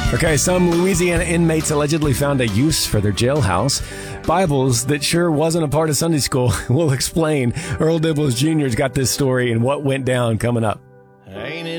Okay, some Louisiana inmates allegedly found a use for their jailhouse. Bibles that sure wasn't a part of Sunday school. We'll explain. Earl Dibbles Jr.'s got this story and what went down coming up. Ain't it